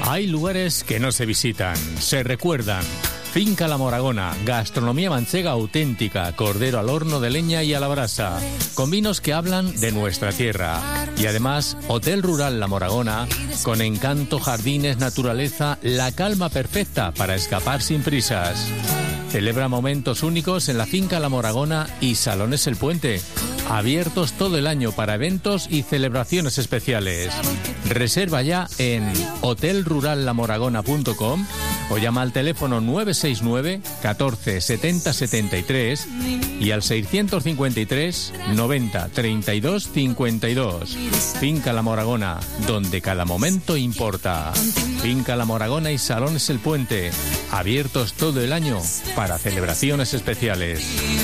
Hay lugares que no se visitan, se recuerdan. Finca La Moragona, gastronomía manchega auténtica, cordero al horno de leña y a la brasa, con vinos que hablan de nuestra tierra. Y además, Hotel Rural La Moragona, con encanto, jardines, naturaleza, la calma perfecta para escapar sin prisas. Celebra momentos únicos en la Finca La Moragona y Salones El Puente, abiertos todo el año para eventos y celebraciones especiales. Reserva ya en hotelrurallamoragona.com o llama al teléfono 969 14 70 73 y al 653 90 32 52. Finca La Moragona, donde cada momento importa. Finca La Moragona y Salones El Puente, abiertos todo el año para celebraciones especiales.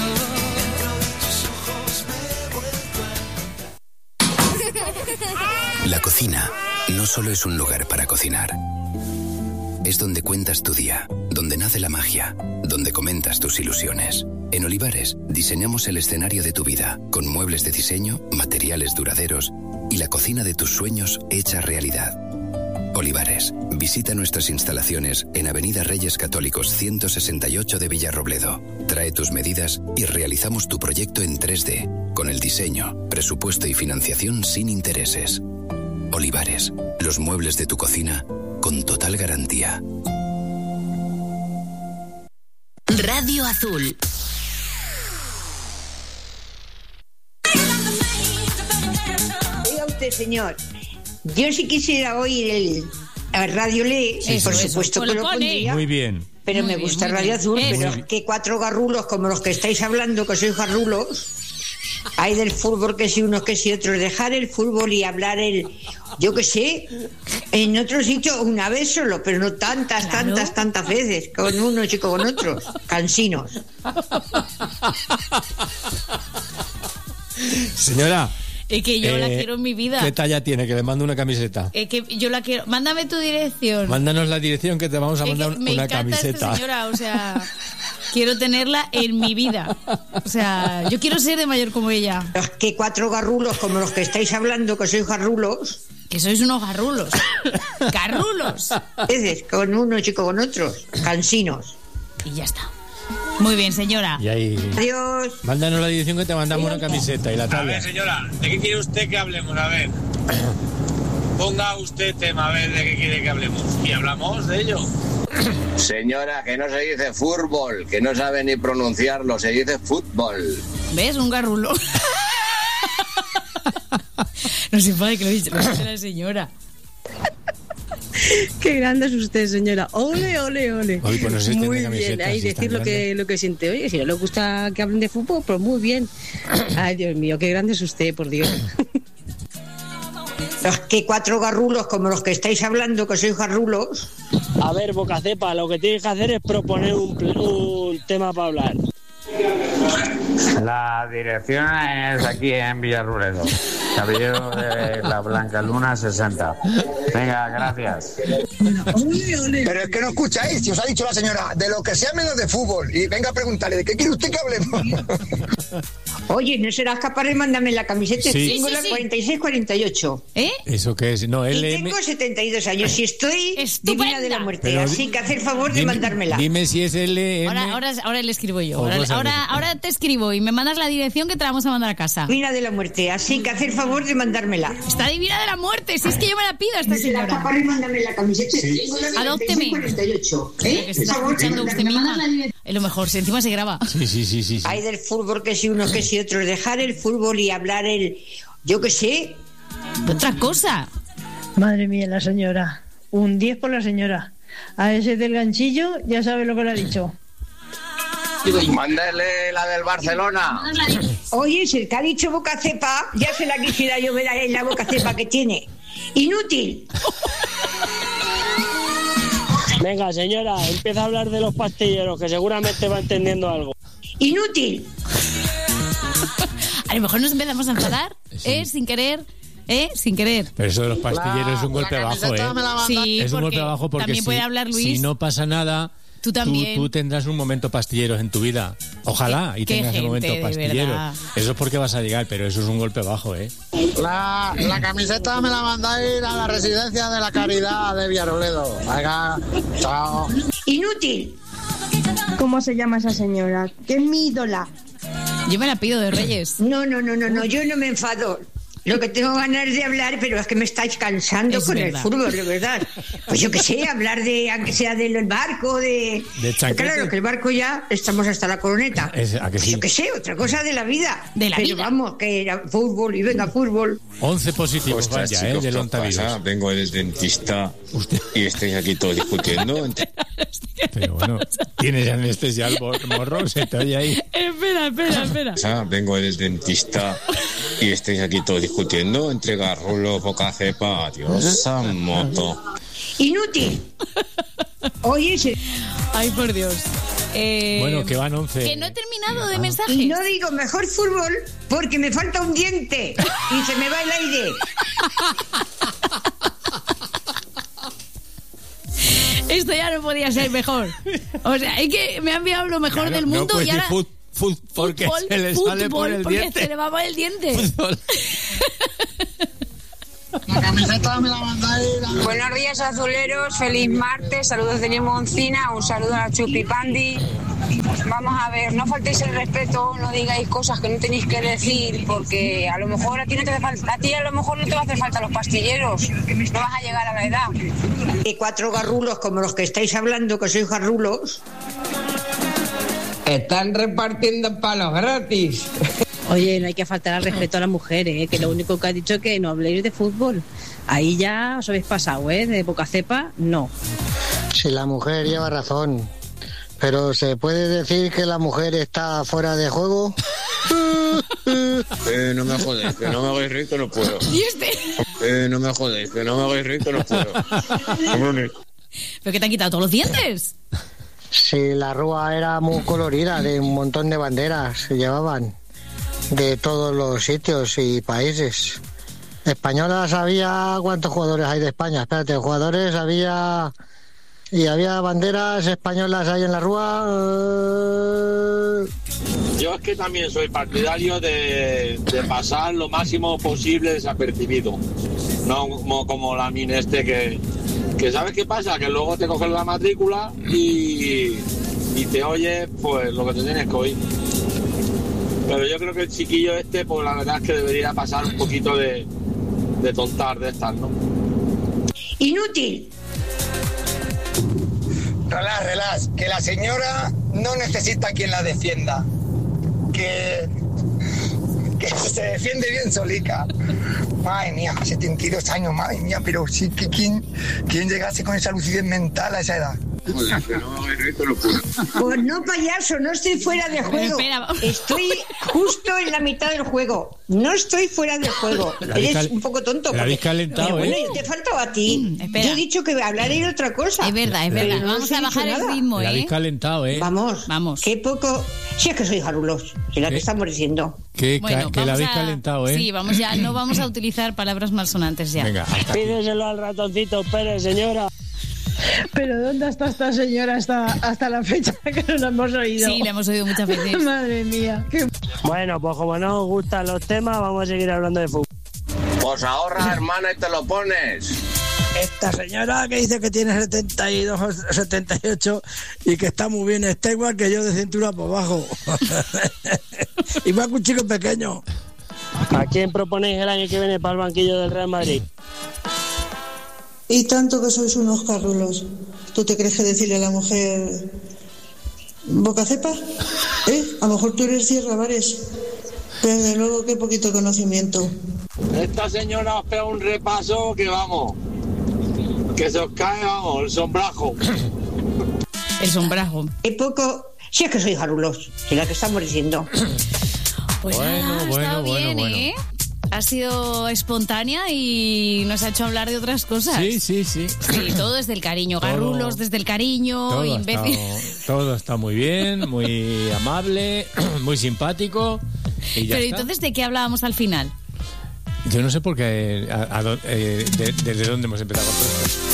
La cocina no solo es un lugar para cocinar. Es donde cuentas tu día, donde nace la magia, donde comentas tus ilusiones. En Olivares diseñamos el escenario de tu vida, con muebles de diseño, materiales duraderos y la cocina de tus sueños hecha realidad. Olivares, visita nuestras instalaciones en Avenida Reyes Católicos 168 de Villarrobledo. Trae tus medidas y realizamos tu proyecto en 3D, con el diseño, presupuesto y financiación sin intereses. Olivares, los muebles de tu cocina con total garantía. Radio Azul. Oiga usted, señor, yo si quisiera oír el Radio Le, por supuesto que lo pondría. Muy bien. Pero me gusta Radio Azul, pero es que cuatro garrulos como los que estáis hablando, que sois garrulos, hay del fútbol que si unos que si otros, dejar el fútbol y hablar yo que sé, en otro sitio una vez solo, pero no tantas veces, con unos y con otros, cansinos. Señora, es que yo la quiero en mi vida. ¿Qué talla tiene? Que le mando una camiseta. Es que yo la quiero. Mándame tu dirección. Mándanos la dirección que te vamos a mandar una camiseta. Esta señora, o sea, quiero tenerla en mi vida. O sea, yo quiero ser de mayor como ella. Es que cuatro garrulos como los que estáis hablando, que sois garrulos. Que sois unos garrulos. ¡Garrulos! Veces, con unos y con otros, cansinos. Y ya está. Muy bien, señora. Y ahí. Adiós. Mándanos la dirección que te mandamos una camiseta y la talla. A ver, señora, ¿de qué quiere usted que hablemos? A ver. Ponga usted tema, a ver de qué quiere que hablemos. Y hablamos de ello. Señora, que no se dice fútbol, que no sabe ni pronunciarlo, se dice fútbol. ¿Ves? Un garrulo. No se puede que lo dice la señora. Qué grande es usted, señora. Ole, ole, ole. Oye, pues no sé si muy tiene bien, camiseta, ahí si decir tan lo que siente. Oye, si no le gusta que hablen de fútbol, pues muy bien. Ay, Dios mío, qué grande es usted, por Dios. Es que cuatro garrulos como los que estáis hablando, que sois garrulos. A ver, Bocacepa, lo que tienes que hacer es proponer un tema para hablar. La dirección es aquí en Villarrobledo, Caballero de la Blanca Luna 60. Venga, gracias. Pero es que no escucháis, si os ha dicho la señora, de lo que sea menos de fútbol. Y venga a preguntarle, ¿de qué quiere usted que hablemos? Oye, ¿no serás capaz de mandarme la camiseta? Sí. Tengo la 46-48. ¿Eso qué es? No, Y tengo 72 años y estoy divina de la muerte. Pero así que hacer favor de mandármela. Dime si es LM. Ahora le escribo yo. O Ahora te escribo y me mandas la dirección que te la vamos a mandar a casa. Divina de la muerte, así que hacer favor de mandármela. Está divina de la muerte, si es que yo me la pido a esta señora. ¿No serás capaz de mandarme la camiseta? Sí. Tengo la Adópteme. 46-48. Que se está escuchando usted misma. Es lo mejor, si encima se graba. Sí. Hay del fútbol que si unos que si otros, dejar el fútbol y hablar yo que sé, otra cosa. Madre mía, la señora. Un 10 por la señora. A ese del ganchillo ya sabe lo que le ha dicho. Mándale la del Barcelona. Oye, si el que ha dicho Bocacepa, ya se la quisiera yo ver ahí la Bocacepa que tiene. Inútil. Venga, señora, empieza a hablar de los pastilleros, que seguramente va entendiendo algo. Inútil. A lo mejor nos empezamos a enfadar, sin querer. Sin querer. Pero eso de los pastilleros es un golpe bajo, Sí, es un golpe bajo porque también puede hablar Luis. Si no pasa nada, tú también. Tú tendrás un momento pastilleros en tu vida. Ojalá, y tengas el momento pastillero. Eso es porque vas a llegar, pero eso es un golpe bajo, ¿eh? La camiseta me la mandáis a la residencia de la Caridad de Villaroledo. Venga, chao. Inútil. ¿Cómo se llama esa señora? Que es mi ídola. Yo me la pido de Reyes. No, yo no me enfado. Lo que tengo ganas de hablar, pero es que me estáis cansando con el fútbol, de verdad. Pues yo qué sé, hablar de, aunque sea del barco, de claro, que el barco ya estamos hasta la coroneta. ¿A que sí? Yo qué sé, otra cosa de la vida. Pero vida. Vamos, que era fútbol y venga fútbol. 11 positivos, vaya, chicos, del ontavirus. Vengo del dentista y estoy aquí todo discutiendo. Pero bueno, tienes anestesia al morro, se te oye ahí. Espera. Vengo del dentista y estoy aquí todo discutiendo entre garrulo, poca cepa. Dios, esa moto. Inútil. Oye, ay, por Dios. Bueno, que van 11. Que no he terminado de mensajes. Y no digo mejor fútbol porque me falta un diente y se me va el aire. Esto ya no podía ser mejor. O sea, es que me ha enviado lo mejor del mundo, no y ahora... porque se le sale por el diente. Se le va por el diente. La camiseta me la mandáis. Buenos días, azuleros. Feliz martes. Saludos de Limoncina. Un saludo a la Chupi Pandi. Vamos a ver, no faltéis el respeto, no digáis cosas que no tenéis que decir, porque a lo mejor a ti no te va a hacer falta los pastilleros, no vas a llegar a la edad. Y 4 garrulos como los que estáis hablando, que sois garrulos, están repartiendo palos gratis. Oye, no hay que faltar al respeto a las mujeres, que lo único que ha dicho es que no habléis de fútbol. Ahí ya os habéis pasado, de poca cepa, no. Si la mujer lleva razón, pero ¿se puede decir que la mujer está fuera de juego? No me jodéis, que no me hagáis reír, que no puedo. ¿Y este? No me jodéis, que no me hagáis reír, que no puedo. ¿Pero que te han quitado todos los dientes? Sí, la rúa era muy colorida, de un montón de banderas que llevaban de todos los sitios y países. Españolas, había... ¿Cuántos jugadores hay de España? Espérate, jugadores había... Y había banderas españolas ahí en la rúa. Yo es que también soy partidario de pasar lo máximo posible desapercibido. No como la mina que ¿sabes qué pasa? Que luego te cogen la matrícula y te oye pues lo que te tienes que oír. Pero yo creo que el chiquillo pues la verdad es que debería pasar un poquito de tontar de estas, ¿no? Inútil. Relax, que la señora no necesita quien la defienda, que se defiende bien solica. Madre mía, 72 años, madre mía, pero sí que ¿quién llegase con esa lucidez mental a esa edad? Pues no, payaso, no estoy fuera de juego. Estoy justo en la mitad del juego. No estoy fuera del juego. Eres un poco tonto. La habéis calentado, pero bueno, te he faltado a ti. Yo he dicho que hablaré de otra cosa. Es verdad. Vamos a bajar el ritmo, La habéis calentado, Vamos. Qué poco... Si es que soy jarulos, es la que estamos diciendo. Que la habéis calentado, Sí, vamos ya, no vamos a utilizar palabras malsonantes ya. Venga, pídeselo al ratoncito Pérez, señora. Pero ¿dónde está esta señora hasta la fecha que no la hemos oído? Sí, la hemos oído muchas veces. Madre mía. Bueno, pues como no os gustan los temas, vamos a seguir hablando de fútbol. Pues ahorra, hermana, y te lo pones. Esta señora que dice que tiene 72 o 78 y que está muy bien, está igual que yo de cintura por abajo. Igual que un chico pequeño. ¿A quién proponéis el año que viene para el banquillo del Real Madrid? Y tanto que sois unos carrulos. ¿Tú te crees que decirle a la mujer boca cepa? A lo mejor tú eres Sierra Vares. Pero desde luego qué poquito conocimiento. Esta señora os pega un repaso que vamos, que se os cae, vamos, el sombrajo. El sombrajo. Qué poco... Si es que soy jarulos, es la que estamos diciendo. Pues bueno, bien. Ha sido espontánea y nos ha hecho hablar de otras cosas. Sí. Sí, todo desde el cariño. Garrulos desde el cariño, imbécil. Todo está muy bien, muy amable, muy simpático. Y ya Pero está. entonces, ¿de qué hablábamos al final? Yo no sé por qué, desde dónde hemos empezado con todo esto.